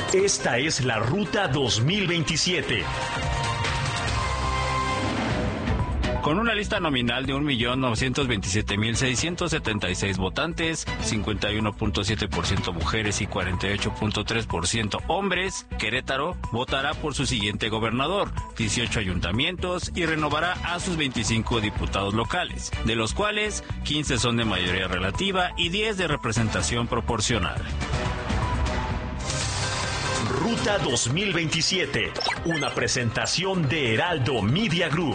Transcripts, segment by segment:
Esta es la Ruta 2027. Con una lista nominal de 1.927.676 votantes, 51.7% mujeres y 48.3% hombres, Querétaro votará por su siguiente gobernador, 18 ayuntamientos y renovará a sus 25 diputados locales, de los cuales 15 son de mayoría relativa y 10 de representación proporcional. Ruta 2027, una presentación de Heraldo Media Group.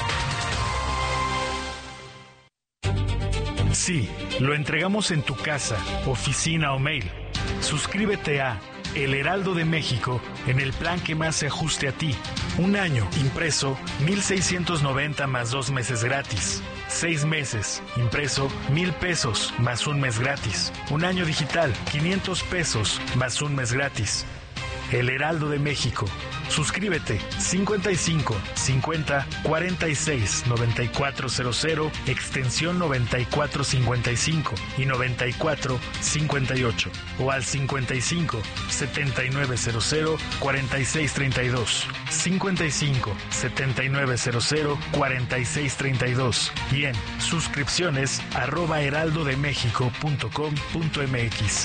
Sí, lo entregamos en tu casa, oficina o mail. Suscríbete a El Heraldo de México en el plan que más se ajuste a ti. Un año, impreso, 1,690 más 2 meses gratis. 6 meses, impreso, 1,000 pesos más 1 mes gratis. Un año digital, 500 pesos más 1 mes gratis. El Heraldo de México. Suscríbete 55 50 46 9400 extensión 9455 y 9458 o al 55 7900 4632 55 7900 4632 y en suscripciones@heraldodemexico.com.mx.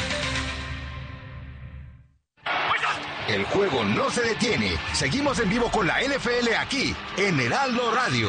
El juego no se detiene. Seguimos en vivo con la NFL aquí, en Heraldo Radio.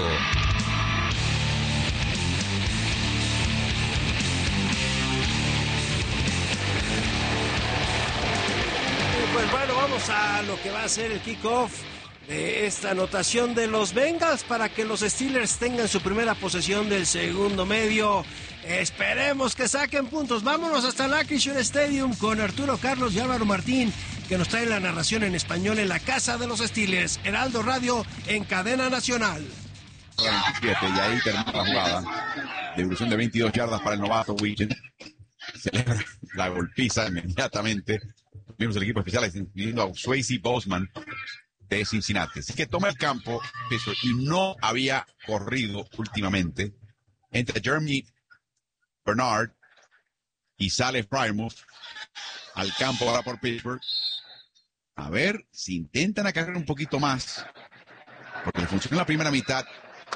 Pues bueno, vamos a lo que va a ser el kickoff de esta anotación de los Bengals para que los Steelers tengan su primera posesión del segundo medio. Esperemos que saquen puntos. Vámonos hasta el Acrisure Stadium con Arturo Carlos y Álvaro Martín, que nos trae la narración en español en la casa de los Steelers. Heraldo Radio en cadena nacional. 27, y ahí termina la jugada. Devolución de 22 yardas para el novato Wiggins. Celebra la golpiza inmediatamente. Vimos el equipo especial incluyendo a Swayze Boseman de Cincinnati. Así que toma el campo y no había corrido últimamente. Entra Jeremy Bernard y sale Frymouth al campo ahora por Pittsburgh. A ver si intentan acarrear un poquito más, porque le funcionó en la primera mitad.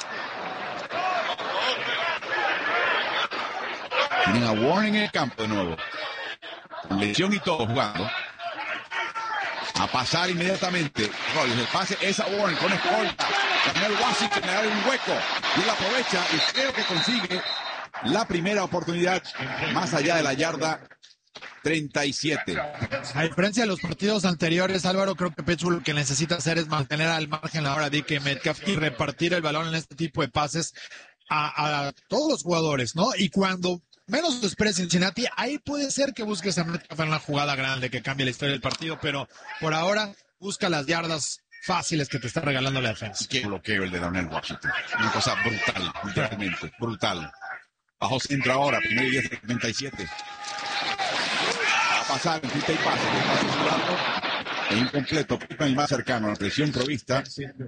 Tienen a Warren en el campo de nuevo, con lesión y todo jugando. A pasar inmediatamente. El pase es a Warren con escolta. Daniel Washington le da un hueco y él aprovecha y creo que consigue la primera oportunidad más allá de la yarda 37. A diferencia de los partidos anteriores, Álvaro, creo que Pittsburgh lo que necesita hacer es mantener al margen la hora de DK Metcalf y repartir el balón en este tipo de pases a todos los jugadores, ¿no? Y cuando menos lo espere Cincinnati, ahí puede ser que busques a Metcalf en la jugada grande que cambie la historia del partido, pero por ahora busca las yardas fáciles que te está regalando la defensa. Qué bloqueo el de Daniel Washington. Una cosa brutal, literalmente, brutal. Bajo centro ahora, primero y 10 de 37. Va a pasar, en quita y pase. E incompleto, el más cercano, la presión provista.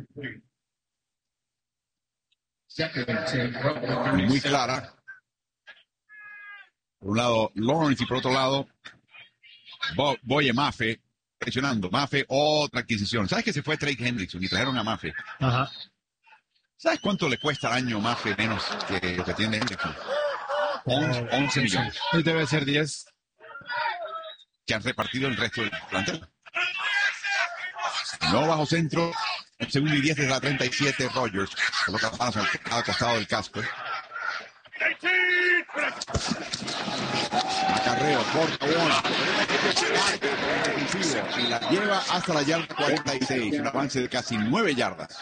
Muy clara. Por un lado, Lawrence, y por otro lado, Boye Mafe, presionando. Mafe, otra adquisición. ¿Sabes que se fue Trey Hendrickson y trajeron a Mafe? Ajá. ¿Sabes cuánto le cuesta al año Mafe menos que lo que tiene Hendrickson? 11 millones. Sí, debe ser 10. Que han repartido el resto del plantel. No bajo centro. Segundo y 10 desde la 37, Rodgers. Coloca las manos al costado del casco. Acarreo, corta, y la lleva hasta la yarda 46. Un avance de casi 9 yardas.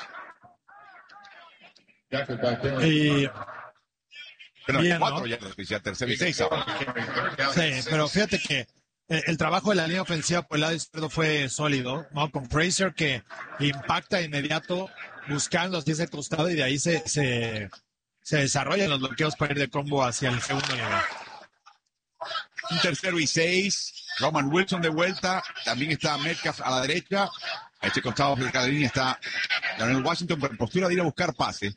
Pero bien, 4 ¿no? yardas, decía tercero y 6 ahora. Sí, pero fíjate que el trabajo de la línea ofensiva por el lado izquierdo fue sólido, ¿no? Con Frazier que impacta de inmediato buscando hacia ese costado y de ahí se desarrollan los bloqueos para ir de combo hacia el segundo nivel. Un 3rd y 6. Roman Wilson de vuelta. También está Metcalf a la derecha. A este costado de la línea está Daniel Washington en postura de ir a buscar pase.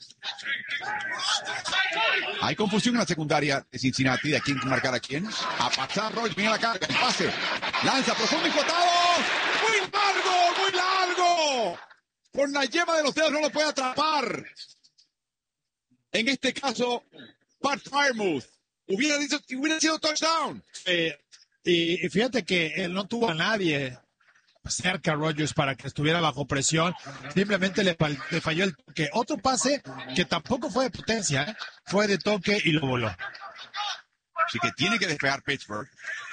Hay confusión en la secundaria de Cincinnati de a quién marcar a quién. A pasar Royce, viene la carga, el pase. Lanza profundo y flotado. ¡Muy largo! ¡Muy largo! Con la yema de los dedos no lo puede atrapar. En este caso, Pat Freiermuth. Hubiera sido touchdown. Y fíjate que él no tuvo a nadie cerca a Rodgers para que estuviera bajo presión. Simplemente le falló el toque. Otro pase que tampoco fue de potencia, ¿eh? Fue de toque y lo voló. Así que tiene que despegar Pittsburgh.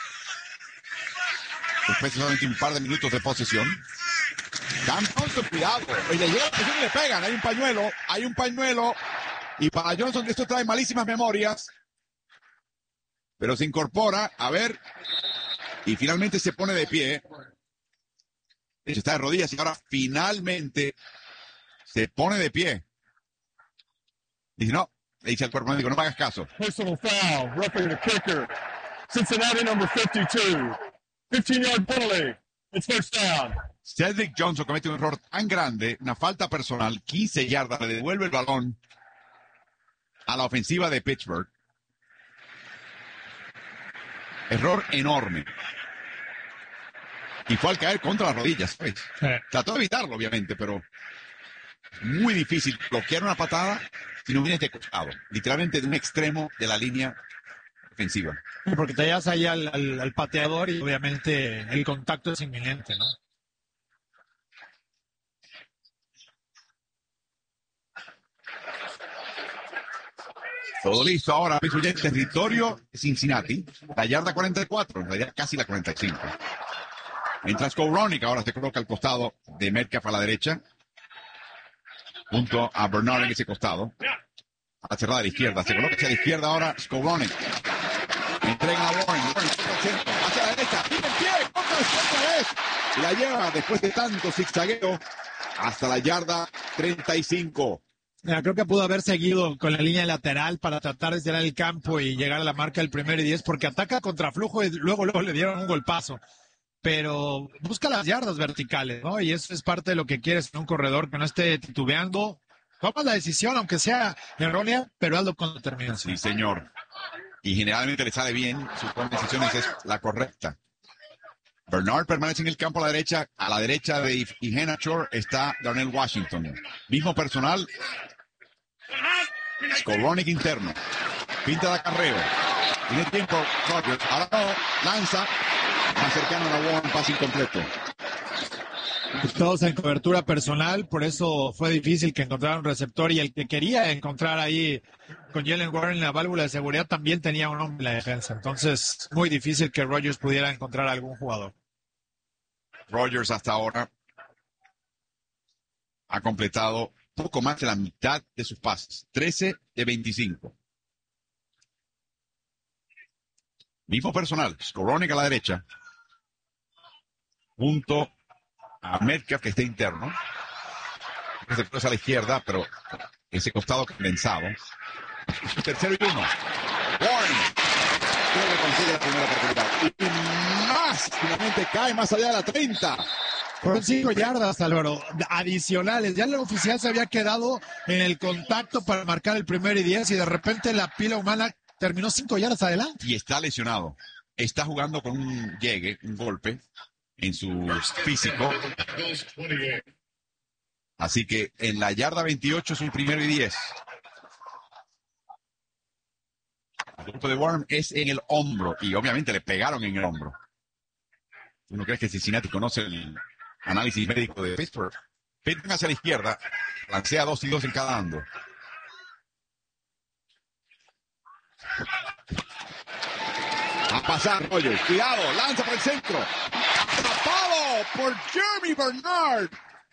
Después de solamente un par de minutos de posesión. Cam Johnson, cuidado. Y le llega la presión y le pegan. Hay un pañuelo. Y para Johnson esto trae malísimas memorias. Pero se incorpora, a ver. Y finalmente se pone de pie. Está de rodillas y ahora finalmente se pone de pie. Dice, no. Le dice al cuerpo médico, no me hagas caso. Personal foul, roughing the kicker. Cincinnati number 52. 15-yard penalty. It's first down. Cedric Johnson comete un error tan grande, una falta personal, 15 yardas, le devuelve el balón a la ofensiva de Pittsburgh. Error enorme. Y fue al caer contra las rodillas, ¿sabes? Trató de evitarlo, obviamente, pero muy difícil bloquear una patada si no vienes de costado. Literalmente de un extremo de la línea ofensiva. Porque te llevas ahí al pateador y obviamente el contacto es inminente, ¿no? Todo listo ahora, mismo ya en territorio Cincinnati, la yarda 44, en realidad casi la 45. Mientras Skowronek ahora se coloca al costado de Metcalf a la derecha, junto a Bernard en ese costado. A la cerrada de la izquierda, se coloca hacia la izquierda ahora Skowronek. Entrega a Warren, hacia la derecha, pide el pie, otra vez, y la lleva después de tanto zigzagueo hasta la yarda 35. Mira, creo que pudo haber seguido con la línea lateral para tratar de cerrar el campo y llegar a la marca del 1st y 10, porque ataca contra flujo y luego le dieron un golpazo. Pero busca las yardas verticales, ¿no? Y eso es parte de lo que quieres en un corredor, que no esté titubeando. Toma la decisión, aunque sea errónea, pero hazlo con determinación. Sí, señor. Y generalmente le sale bien, su toma de decisiones es la correcta. Bernard permanece en el campo a la derecha de Iheanacho está Darnell Washington. Mismo personal. Skowronek interno. Pinta de acarreo. Tiene tiempo Rodgers. Ahora no. Lanza. Más cercano a la Warren, pase incompleto. Todos en cobertura personal, por eso fue difícil que encontrara un receptor, y el que quería encontrar ahí con Jalen Warren en la válvula de seguridad también tenía un hombre en la defensa. Entonces, muy difícil que Rodgers pudiera encontrar a algún jugador. Rodgers hasta ahora ha completado poco más de la mitad de sus pases, 13 de 25. Mismo personal, Skowronek a la derecha, junto a Metcalf, que está interno. Se cruza a la izquierda, pero ese costado condensado. 3rd y 1. Warren creo que consigue la primera oportunidad. Y más, finalmente cae más allá de la 30. Fueron 5 yardas, Álvaro, adicionales. Ya el oficial se había quedado en el contacto para marcar el 1st y 10 y de repente la pila humana terminó 5 yardas adelante. Y está lesionado. Está jugando con un llegue, un golpe en su físico. Así que en la yarda 28 es un 1st y 10. El golpe de Warren es en el hombro y obviamente le pegaron en el hombro. ¿Uno cree que Cincinnati conoce el análisis médico de Pittsburgh? Pittsburgh hacia la izquierda, lancea 2 y 2 en cada ando. A pasar Rodgers, cuidado, lanza por el centro. Atrapado por Jeremy Bernard.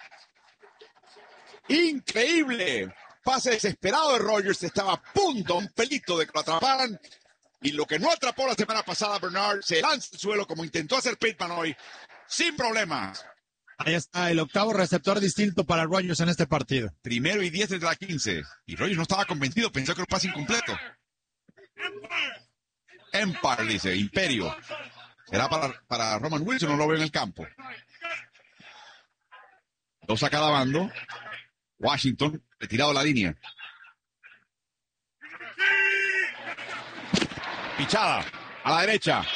Increíble. Pase desesperado de Rodgers, estaba a punto, un pelito de que lo atraparan. Y lo que no atrapó la semana pasada Bernard, se lanza al suelo como intentó hacer Pittman hoy, sin problemas. Ahí está el octavo receptor distinto para Rodgers en este partido. 1st y 10 desde la 15. Y Rodgers no estaba convencido, pensó que era un pase incompleto. Empire, dice, Imperio. ¿Será para Roman Wilson? No lo veo en el campo. 2 a cada bando. Washington, retirado la línea. Pichada a la derecha.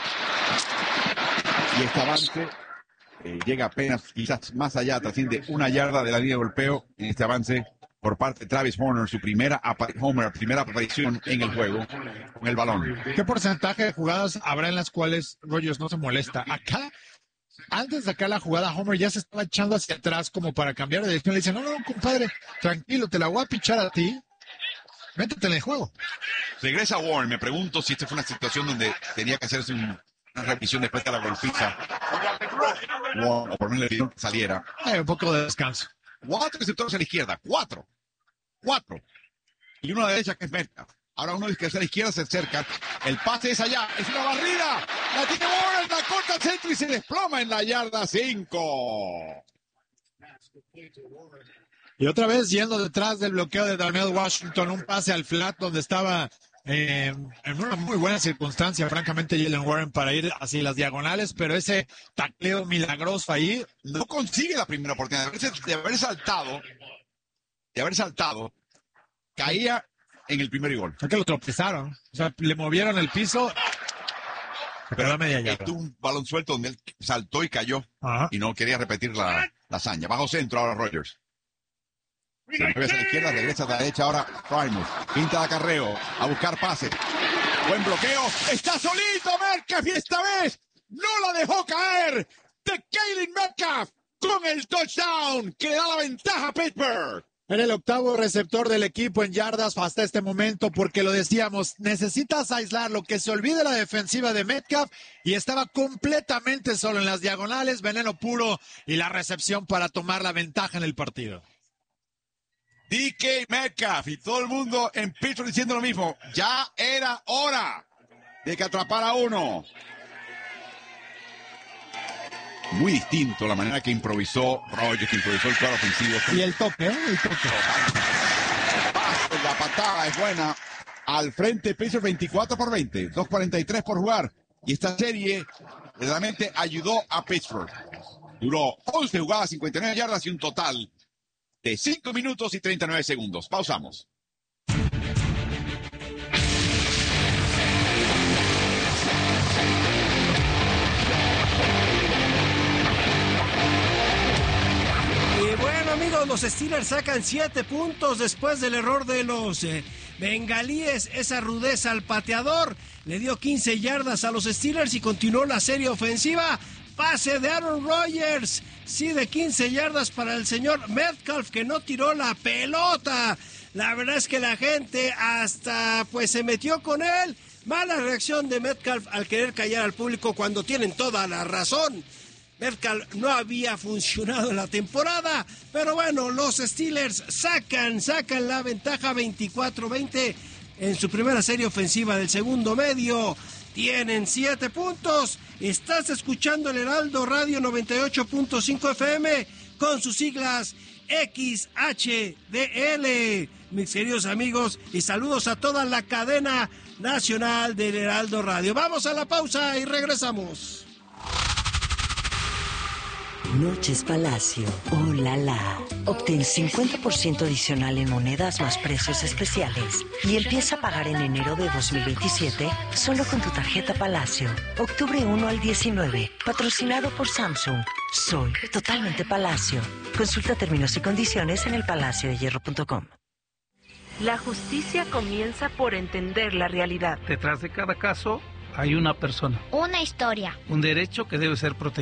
Y este avance llega apenas, quizás más allá, trasciende 1 yarda de la línea de golpeo en este avance por parte de Travis Homer, su primera aparición en el juego con el balón. ¿Qué porcentaje de jugadas habrá en las cuales Rodgers no se molesta? Acá, antes de acá la jugada, Homer ya se estaba echando hacia atrás como para cambiar de dirección. Le dice, no, compadre, tranquilo, te la voy a pichar a ti. Métete en el juego. Regresa Warren. Me pregunto si esta fue una situación donde tenía que hacerse una revisión después de la golpiza. Warren, o por lo menos le pidieron que saliera. Un poco de descanso. 4 receptores a la izquierda. 4. Y uno a la derecha que es Metcalf. Ahora uno que es a la izquierda se acerca. El pase es allá. Es una barrida. La tiene Warren. La corta al centro y se desploma en la yarda 5. Y otra vez yendo detrás del bloqueo de Darnell Washington, un pase al flat donde estaba en una muy buena circunstancia, francamente, Jalen Warren para ir hacia las diagonales, pero ese tacleo milagroso ahí. No consigue la primera oportunidad de haber saltado, caía en el primer gol. Es que lo tropezaron, o sea, le movieron el piso, pero a media yarda. Tuvo un balón suelto donde él saltó y cayó. Ajá. Y no quería repetir la hazaña. Bajo centro ahora Rodgers. Se mueve hacia la izquierda, regresa a la derecha ahora Primus. Pinta de acarreo, a buscar pase. Buen bloqueo. Está solito Metcalf y esta vez no la dejó caer. De Kaylin Metcalf con el touchdown que le da la ventaja a Pittsburgh. Era el octavo receptor del equipo en yardas hasta este momento, porque lo decíamos, necesitas aislar lo que se olvide la defensiva de Metcalf, y estaba completamente solo en las diagonales, veneno puro y la recepción para tomar la ventaja en el partido. DK Metcalf y todo el mundo en Pittsburgh diciendo lo mismo. Ya era hora de que atrapara uno. Muy distinto la manera que improvisó Rodgers, que improvisó el cuadro ofensivo. Y el toque, La patada es buena. Al frente Pacers 24-20. 2:43 por jugar. Y esta serie realmente ayudó a Pittsburgh. Duró 11 jugadas, 59 yardas y un total de 5 minutos y 39 segundos. Pausamos. Y bueno, amigos, los Steelers sacan 7 puntos después del error de los bengalíes. Esa rudeza al pateador le dio 15 yardas a los Steelers y continuó la serie ofensiva. Pase de Aaron Rodgers, sí, de 15 yardas para el señor Metcalf, que no tiró la pelota. La verdad es que la gente hasta pues se metió con él. Mala reacción de Metcalf al querer callar al público cuando tienen toda la razón. Metcalf no había funcionado en la temporada, pero bueno, los Steelers sacan la ventaja 24-20 en su primera serie ofensiva del segundo medio. Tienen 7 puntos. Estás escuchando el Heraldo Radio 98.5 FM con sus siglas XHDL. Mis queridos amigos, y saludos a toda la cadena nacional del Heraldo Radio. Vamos a la pausa y regresamos. Noches Palacio. ¡Oh, la, la! Obtén 50% adicional en monedas más precios especiales y empieza a pagar en enero de 2027 solo con tu tarjeta Palacio. Octubre 1 al 19. Patrocinado por Samsung. Soy totalmente Palacio. Consulta términos y condiciones en elpalaciodehierro.com. La justicia comienza por entender la realidad. Detrás de cada caso hay una persona. Una historia. Un derecho que debe ser protegido.